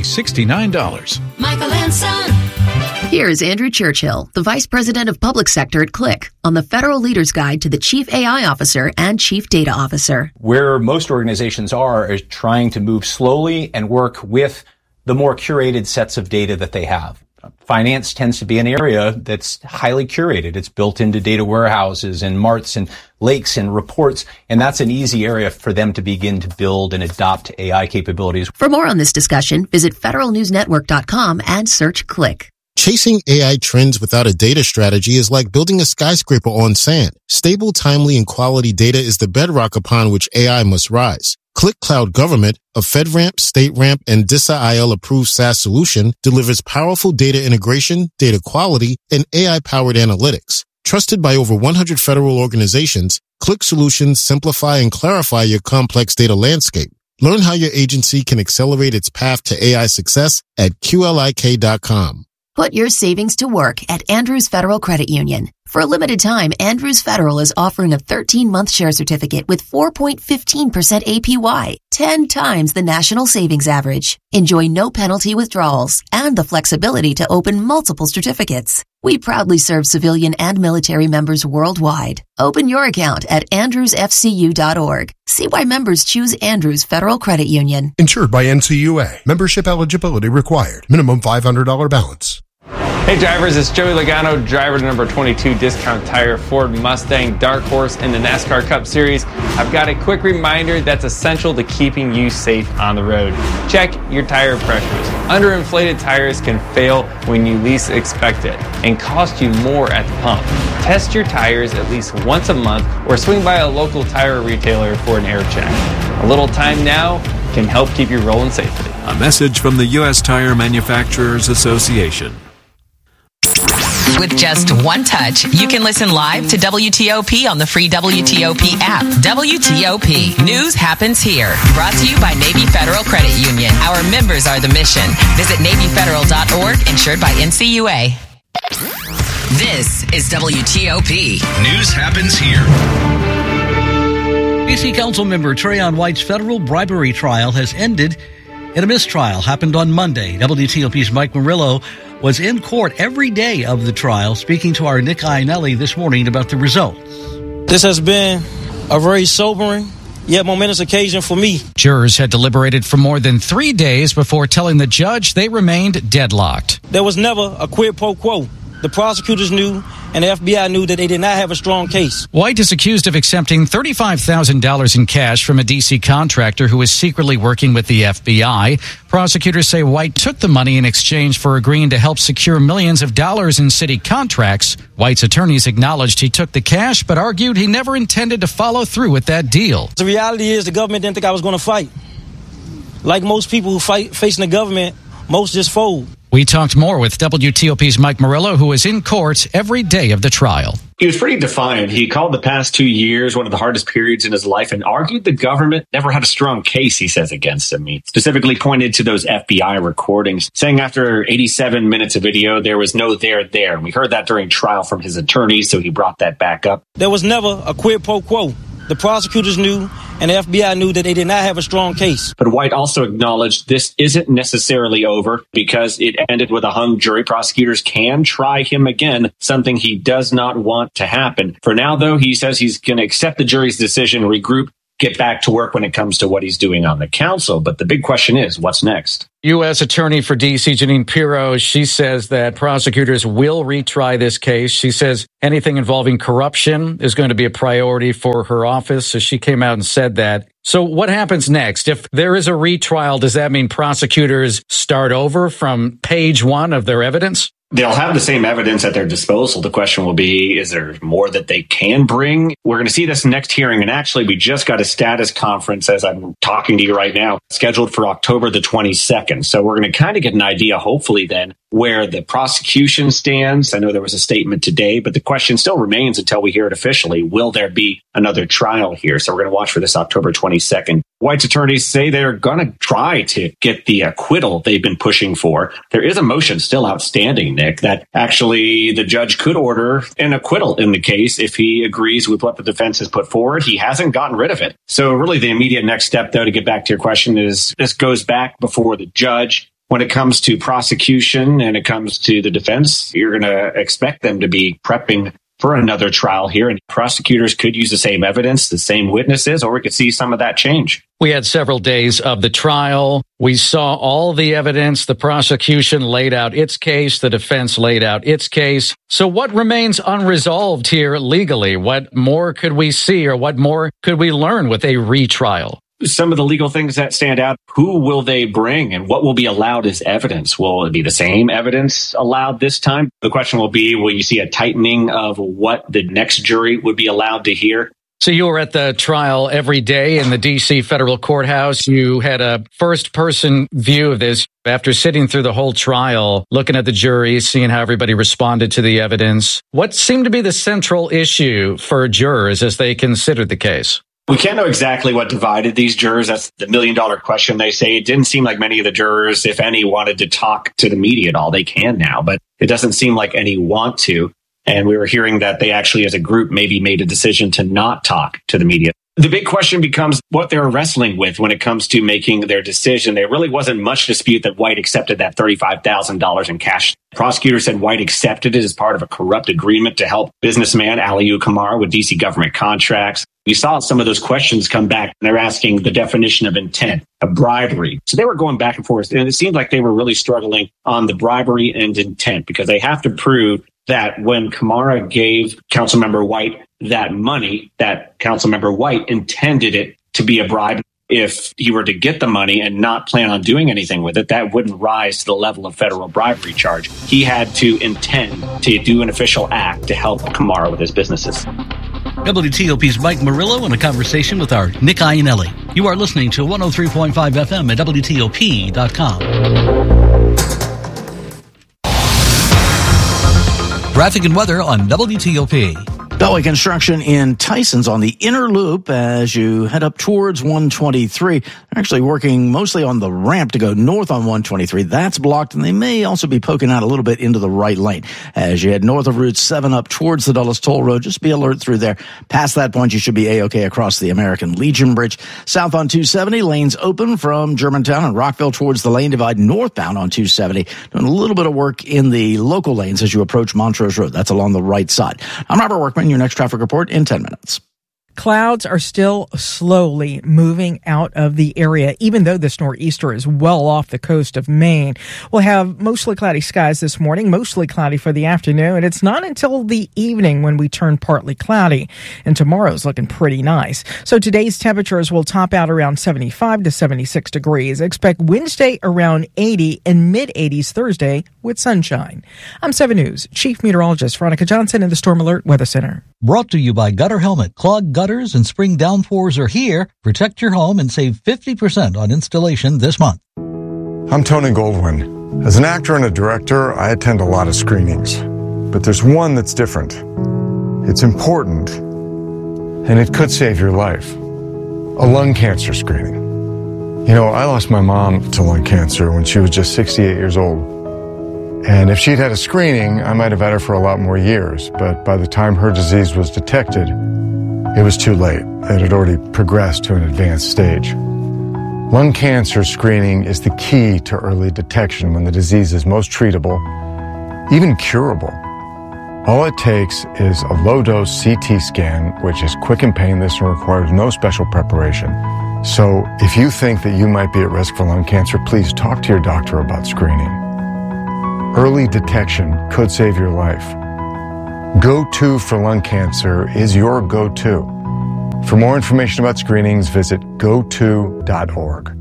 $69. Michael and Son. Here's Andrew Churchill, the Vice President of Public Sector at Click, on the Federal Leader's Guide to the Chief AI Officer and Chief Data Officer. Where most organizations are is trying to move slowly and work with the more curated sets of data that they have. Finance tends to be an area that's highly curated. It's built into data warehouses and marts and lakes and reports, and that's an easy area for them to begin to build and adopt AI capabilities. For more on this discussion, visit federalnewsnetwork.com and search Click. Chasing AI trends without a data strategy is like building a skyscraper on sand. Stable, timely, and quality data is the bedrock upon which AI must rise. Click Cloud Government, a FedRAMP, StateRAMP, and DISA-IL approved SaaS solution, delivers powerful data integration, data quality, and AI-powered analytics. Trusted by over 100 federal organizations, Click Solutions simplify and clarify your complex data landscape. Learn how your agency can accelerate its path to AI success at QLIK.com. Put your savings to work at Andrews Federal Credit Union. For a limited time, Andrews Federal is offering a 13-month share certificate with 4.15% APY, 10 times the national savings average. Enjoy no penalty withdrawals and the flexibility to open multiple certificates. We proudly serve civilian and military members worldwide. Open your account at andrewsfcu.org. See why members choose Andrews Federal Credit Union. Insured by NCUA. Membership eligibility required. Minimum $500 balance. Hey drivers, it's Joey Logano, driver to number 22 Discount Tire Ford Mustang Dark Horse in the NASCAR Cup Series. I've got a quick reminder that's essential to keeping you safe on the road. Check your tire pressures. Underinflated tires can fail when you least expect it and cost you more at the pump. Test your tires at least once a month or swing by a local tire retailer for an air check. A little time now can help keep you rolling safely. A message from the U.S. Tire Manufacturers Association. With just one touch, you can listen live to WTOP on the free WTOP app. WTOP. News happens here. Brought to you by Navy Federal Credit Union. Our members are the mission. Visit NavyFederal.org, insured by NCUA. This is WTOP. News happens here. D.C. Council member Trayon White's federal bribery trial has ended in a mistrial. Happened on Monday. WTOP's Mike Murillo was in court every day of the trial, speaking to our Nick Iannelli this morning about the results. This has been a very sobering yet momentous occasion for me. Jurors had deliberated for more than 3 days before telling the judge they remained deadlocked. There was never a quid pro quo. The prosecutors knew, and the FBI knew that they did not have a strong case. White is accused of accepting $35,000 in cash from a D.C. contractor who is secretly working with the FBI. Prosecutors say White took the money in exchange for agreeing to help secure millions of dollars in city contracts. White's attorneys acknowledged he took the cash, but argued he never intended to follow through with that deal. The reality is the government didn't think I was going to fight. Like most people who fight facing the government, most just fold. We talked more with WTOP's Mike Murillo, who was in court every day of the trial. He was pretty defiant. He called the past 2 years one of the hardest periods in his life and argued the government never had a strong case, he says, against him. He specifically pointed to those FBI recordings, saying after 87 minutes of video, there was no there. And we heard that during trial from his attorneys, so he brought that back up. There was never a quid pro quo. The prosecutors knew, and the FBI knew that they did not have a strong case. But White also acknowledged this isn't necessarily over because it ended with a hung jury. Prosecutors can try him again, something he does not want to happen. For now, though, he says he's going to accept the jury's decision, regroup, get back to work when it comes to what he's doing on the council. But the big question is, what's next? U.S. Attorney for D.C. Jeanine Pirro, she says that prosecutors will retry this case. She says anything involving corruption is going to be a priority for her office. So she came out and said that. So what happens next? If there is a retrial, does that mean prosecutors start over from page one of their evidence? They'll have the same evidence at their disposal. The question will be, is there more that they can bring? We're going to see this next hearing. And actually, we just got a status conference as I'm talking to you right now, scheduled for October the 22nd. So we're going to kind of get an idea, hopefully, then, where the prosecution stands. I know there was a statement today, but the question still remains until we hear it officially. Will there be another trial here? So we're going to watch for this October 22nd. White's attorneys say they're going to try to get the acquittal they've been pushing for. There is a motion still outstanding, Nick, that actually the judge could order an acquittal in the case if he agrees with what the defense has put forward. He hasn't gotten rid of it. So really the immediate next step, though, to get back to your question is this goes back before the judge. When it comes to prosecution and it comes to the defense, you're going to expect them to be prepping for another trial here. And prosecutors could use the same evidence, the same witnesses, or we could see some of that change. We had several days of the trial. We saw all the evidence. The prosecution laid out its case. The defense laid out its case. So what remains unresolved here legally? What more could we see or what more could we learn with a retrial? Some of the legal things that stand out, who will they bring and what will be allowed as evidence? Will it be the same evidence allowed this time? The question will be, will you see a tightening of what the next jury would be allowed to hear? So you were at the trial every day in the D.C. federal courthouse. You had a first-person view of this after sitting through the whole trial, looking at the jury, seeing how everybody responded to the evidence. What seemed to be the central issue for jurors as they considered the case? We can't know exactly what divided these jurors. That's the million-dollar question, they say. It didn't seem like many of the jurors, if any, wanted to talk to the media at all. They can now, but it doesn't seem like any want to. And we were hearing that they actually, as a group, maybe made a decision to not talk to the media. The big question becomes what they're wrestling with when it comes to making their decision. There really wasn't much dispute that White accepted that $35,000 in cash. Prosecutors said White accepted it as part of a corrupt agreement to help businessman Aliyu Kamara with D.C. government contracts. We saw some of those questions come back, and they're asking the definition of intent, of bribery. So they were going back and forth, and it seemed like they were really struggling on the bribery and intent because they have to prove that when Kamara gave Councilmember White that money, that Councilmember White intended it to be a bribe. If he were to get the money and not plan on doing anything with it, that wouldn't rise to the level of federal bribery charge. He had to intend to do an official act to help Kamara with his businesses. WTOP's Mike Murillo in a conversation with our Nick Iannelli. You are listening to 103.5 FM at WTOP.com. Traffic and weather on WTOP. Beltway construction in Tyson's on the inner loop as you head up towards 123. They're actually working mostly on the ramp to go north on 123. That's blocked, and they may also be poking out a little bit into the right lane. As you head north of Route 7 up towards the Dulles Toll Road, just be alert through there. Past that point, you should be A-OK across the American Legion Bridge. South on 270, lanes open from Germantown and Rockville towards the lane divide northbound on 270. Doing a little bit of work in the local lanes as you approach Montrose Road. That's along the right side. I'm Robert Workman. Your next traffic report in 10 minutes. Clouds are still slowly moving out of the area, even though this nor'easter is well off the coast of Maine. We'll have mostly cloudy skies this morning, mostly cloudy for the afternoon, and it's not until the evening when we turn partly cloudy. And tomorrow's looking pretty nice. So today's temperatures will top out around 75 to 76 degrees. Expect Wednesday around 80 and mid-80s Thursday with sunshine. I'm 7 News Chief Meteorologist Veronica Johnson in the Storm Alert Weather Center. Brought to you by Gutter Helmet. Clogged gutters and spring downpours are here. Protect your home and save 50% on installation this month. I'm Tony Goldwyn. As an actor and a director, I attend a lot of screenings. But there's one that's different. It's important, and it could save your life. A lung cancer screening. You know, I lost my mom to lung cancer when she was just 68 years old. And if she'd had a screening, I might have had her for a lot more years. But by the time her disease was detected, it was too late. It had already progressed to an advanced stage. Lung cancer screening is the key to early detection when the disease is most treatable, even curable. All it takes is a low-dose CT scan, which is quick and painless and requires no special preparation. So if you think that you might be at risk for lung cancer, please talk to your doctor about screening. Early detection could save your life. Go-To for lung cancer is your go-to. For more information about screenings, visit goto.org.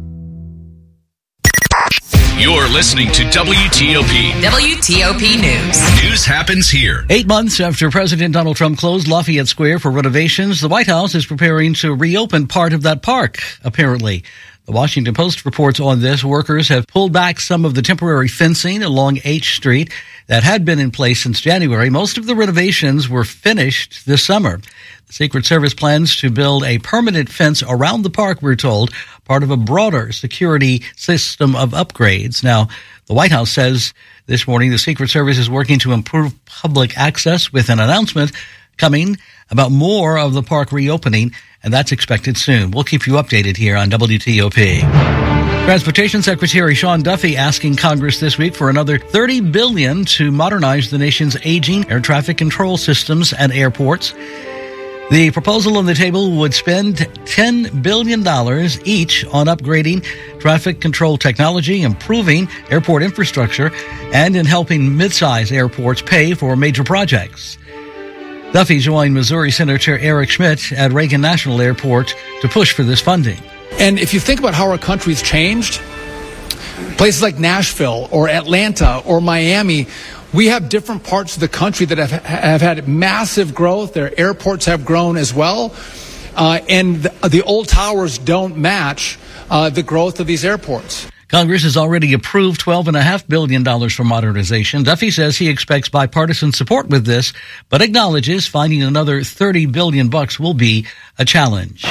You're listening to WTOP. WTOP News. News happens here. 8 months after President Donald Trump closed Lafayette Square for renovations, the White House is preparing to reopen part of that park, apparently. The Washington Post reports on this. Workers have pulled back some of the temporary fencing along H Street that had been in place since January. Most of the renovations were finished this summer. The Secret Service plans to build a permanent fence around the park, we're told, part of a broader security system of upgrades. Now, the White House says this morning the Secret Service is working to improve public access with an announcement coming about more of the park reopening, and that's expected soon. We'll keep you updated here on WTOP. Transportation Secretary Sean Duffy asking Congress this week for another $30 billion to modernize the nation's aging air traffic control systems and airports. The proposal on the table would spend $10 billion each on upgrading traffic control technology, improving airport infrastructure, and in helping mid-size airports pay for major projects. Duffy joined Missouri Senator Eric Schmidt at Reagan National Airport to push for this funding. And if you think about how our country's changed, places like Nashville or Atlanta or Miami, we have different parts of the country that have had massive growth. Their airports have grown as well. And the old towers don't match the growth of these airports. Congress has already approved $12.5 billion for modernization. Duffy says he expects bipartisan support with this, but acknowledges finding another $30 billion will be a challenge.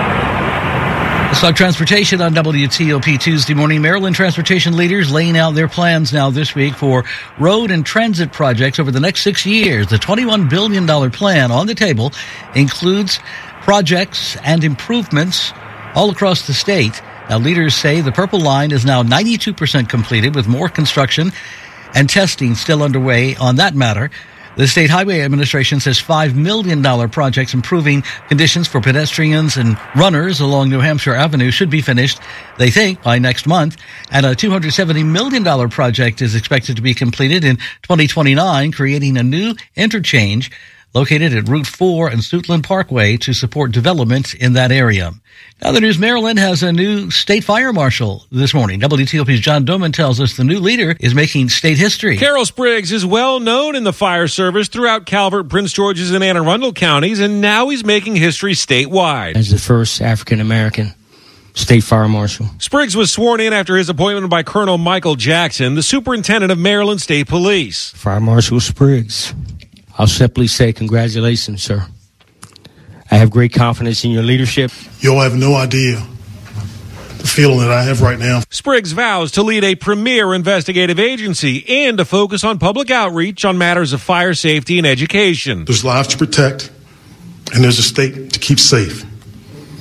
Let's talk transportation on WTOP Tuesday morning. Maryland transportation leaders laying out their plans now this week for road and transit projects over the next 6 years. The $21 billion plan on the table includes projects and improvements all across the state. Now, leaders say the Purple Line is now 92% completed, with more construction and testing still underway on that matter. The State Highway Administration says $5 million projects improving conditions for pedestrians and runners along New Hampshire Avenue should be finished, they think, by next month. And a $270 million project is expected to be completed in 2029, creating a new interchange located at Route 4 and Suitland Parkway to support development in that area. Now, the news, Maryland has a new state fire marshal this morning. WTOP's John Doman tells us the new leader is making state history. Carol Spriggs is well known in the fire service throughout Calvert, Prince George's, and Anne Arundel counties, and now he's making history statewide. As the first African-American state fire marshal. Spriggs was sworn in after his appointment by Colonel Michael Jackson, the superintendent of Maryland State Police. Fire Marshal Spriggs, I'll simply say congratulations, sir. I have great confidence in your leadership. You'll have no idea the feeling that I have right now. Spriggs vows to lead a premier investigative agency and to focus on public outreach on matters of fire safety and education. There's lives to protect, and there's a state to keep safe.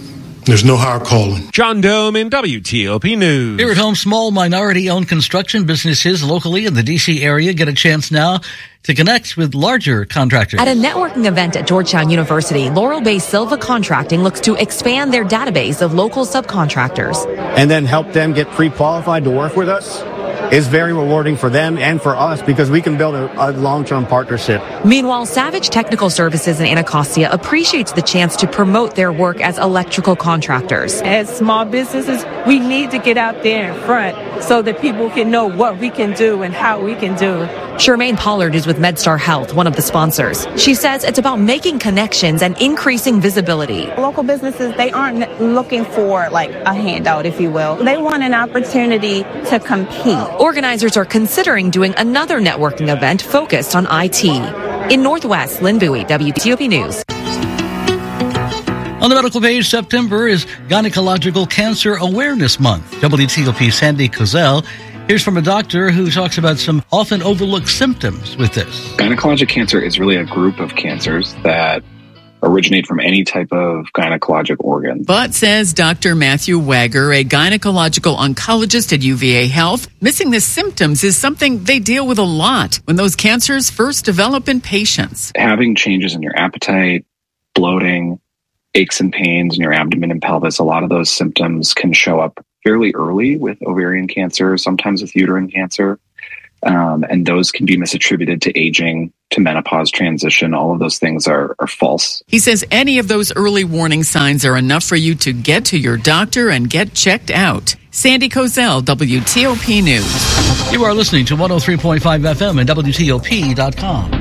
There's no higher calling. John Dome in WTOP News. Here at home, small minority-owned construction businesses locally in the D.C. area get a chance now to connect with larger contractors. At a networking event at Georgetown University, Laurel Bay Silva Contracting looks to expand their database of local subcontractors. And then help them get pre-qualified to work with us is very rewarding for them and for us because we can build a long-term partnership. Meanwhile, Savage Technical Services in Anacostia appreciates the chance to promote their work as electrical contractors. As small businesses, we need to get out there in front so that people can know what we can do and how we can do it. Charmaine Pollard is with MedStar Health, one of the sponsors. She says it's about making connections and increasing visibility. Local businesses, they aren't looking for like a handout, if you will. They want an opportunity to compete. Organizers are considering doing another networking event focused on IT. In Northwest, Lynn Bowie, WTOP News. On the medical page, September is Gynecological Cancer Awareness Month. WTOP's Sandy Kozel here's from a doctor who talks about some often overlooked symptoms with this. Gynecologic cancer is really a group of cancers that originate from any type of gynecologic organ. But, says Dr. Matthew Wagger, a gynecological oncologist at UVA Health, missing the symptoms is something they deal with a lot when those cancers first develop in patients. Having changes in your appetite, bloating, aches and pains in your abdomen and pelvis, a lot of those symptoms can show up fairly early with ovarian cancer, sometimes with uterine cancer. And those can be misattributed to aging, to menopause transition. All of those things are false. He says any of those early warning signs are enough for you to get to your doctor and get checked out. Sandy Kozel, WTOP News. You are listening to 103.5 FM and WTOP.com.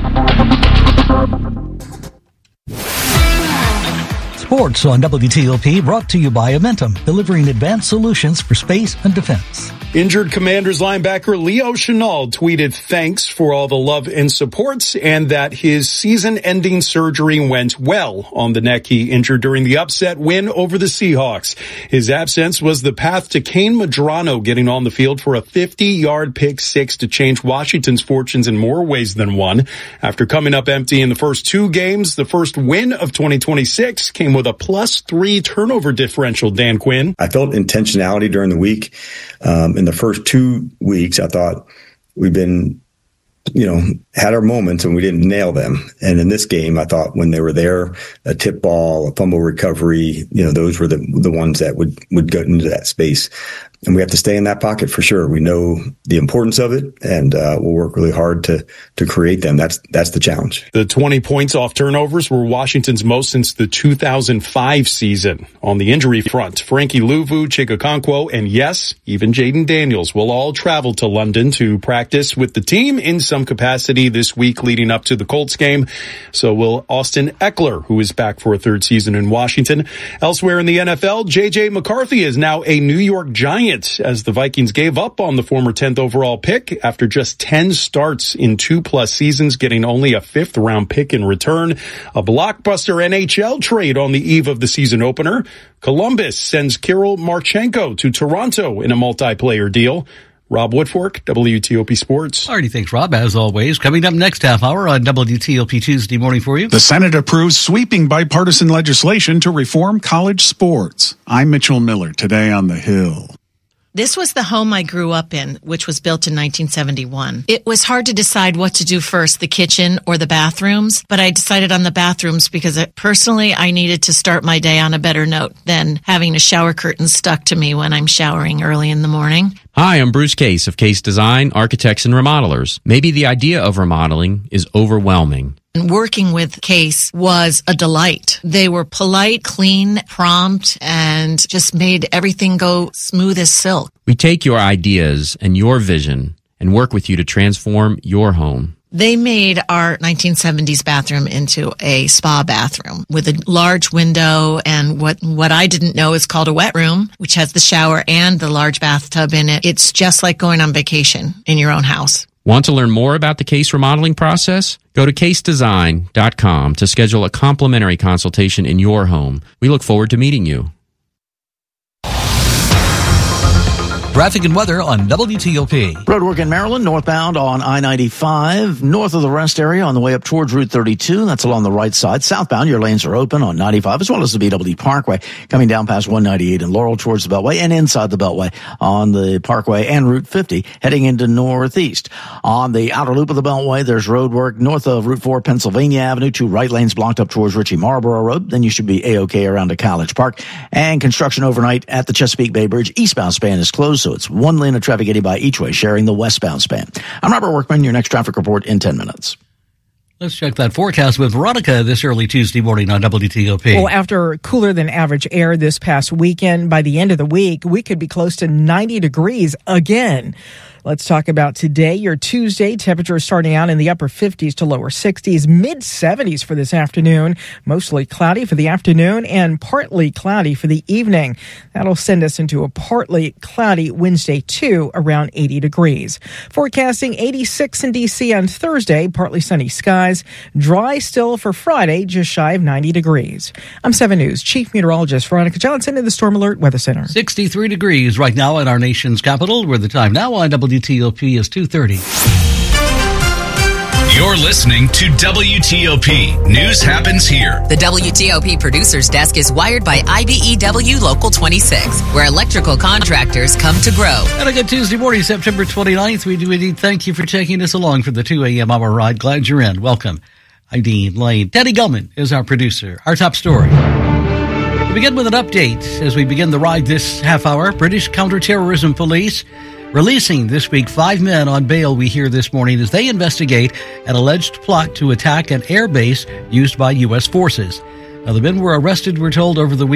Sports on WTOP, brought to you by Amentum, delivering advanced solutions for space and defense. Injured Commanders linebacker Leo Chenal tweeted thanks for all the love and support and that his season-ending surgery went well on the neck he injured during the upset win over the Seahawks. His absence was the path to Kane Medrano getting on the field for a 50-yard pick six to change Washington's fortunes in more ways than one. After coming up empty in the first two games, the first win of 2026 came with a +3 turnover differential, Dan Quinn. I felt intentionality during the week. In the first 2 weeks, I thought we've been, had our moments and we didn't nail them. And in this game, I thought when they were there, a tip ball, a fumble recovery, those were the ones that would go into that space. And we have to stay in that pocket for sure. We know the importance of it, and we'll work really hard to create them. That's the challenge. The 20 points off turnovers were Washington's most since the 2005 season. On the injury front, Frankie Luvu, Chig Okonkwo, and yes, even Jaden Daniels will all travel to London to practice with the team in some capacity this week leading up to the Colts game. So will Austin Eckler, who is back for a third season in Washington. Elsewhere in the NFL, J.J. McCarthy is now a New York Giant, as the Vikings gave up on the former 10th overall pick after just 10 starts in 2+ seasons, getting only a 5th round pick in return. A blockbuster NHL trade on the eve of the season opener. Columbus sends Kirill Marchenko to Toronto in a multiplayer deal. Rob Woodfork, WTOP Sports. Alrighty, thanks, Rob, as always. Coming up next half hour on WTOP Tuesday morning for you. The Senate approves sweeping bipartisan legislation to reform college sports. I'm Mitchell Miller, today on the Hill. This was the home I grew up in, which was built in 1971. It was hard to decide what to do first, the kitchen or the bathrooms, but I decided on the bathrooms because personally I needed to start my day on a better note than having a shower curtain stuck to me when I'm showering early in the morning. Hi, I'm Bruce Case of Case Design, Architects and Remodelers. Maybe the idea of remodeling is overwhelming. And working with Case was a delight. They were polite, clean, prompt, and just made everything go smooth as silk. We take your ideas and your vision and work with you to transform your home. They made our 1970s bathroom into a spa bathroom with a large window and what I didn't know is called a wet room, which has the shower and the large bathtub in it. It's just like going on vacation in your own house. Want to learn more about the Case remodeling process? Go to casedesign.com to schedule a complimentary consultation in your home. We look forward to meeting you. Traffic and weather on WTOP. Road work in Maryland, northbound on I-95, north of the rest area on the way up towards Route 32. That's along the right side. Southbound, your lanes are open on 95 as well as the BWD Parkway. Coming down past 198 in Laurel towards the Beltway and inside the Beltway on the Parkway and Route 50 heading into northeast. On the outer loop of the Beltway, there's road work north of Route 4 Pennsylvania Avenue. 2 right lanes blocked up towards Ritchie Marlboro Road. Then you should be A-OK around to College Park. And construction overnight at the Chesapeake Bay Bridge. Eastbound span is closed, so it's one lane of traffic getting by each way, sharing the westbound span. I'm Robert Workman, your next traffic report in 10 minutes. Let's check that forecast with Veronica this early Tuesday morning on WTOP. Well, after cooler than average air this past weekend, by the end of the week, we could be close to 90 degrees again. Let's talk about today, your Tuesday. Temperatures starting out in the upper 50s to lower 60s, mid 70s for this afternoon. Mostly cloudy for the afternoon and partly cloudy for the evening. That'll send us into a partly cloudy Wednesday too, around 80 degrees. Forecasting 86 in D.C. on Thursday, partly sunny skies. Dry still for Friday, just shy of 90 degrees. I'm 7 News Chief Meteorologist Veronica Johnson in the Storm Alert Weather Center. 63 degrees right now in our nation's capital, where the time now on WTOP is 2:30. You're listening to WTOP. News happens here. The WTOP Producers Desk is wired by IBEW Local 26, where electrical contractors come to grow. And a good Tuesday morning, September 29th. We do indeed thank you for taking us along for the 2 a.m. hour ride. Glad you're in. Welcome. I'm Dean Lane. Teddy Gellman is our producer. Our top story. We begin with an update as we begin the ride this half hour. British counterterrorism police releasing this week 5 men on bail, we hear this morning, as they investigate an alleged plot to attack an air base used by U.S. forces. Now, the men were arrested, we're told, over the week.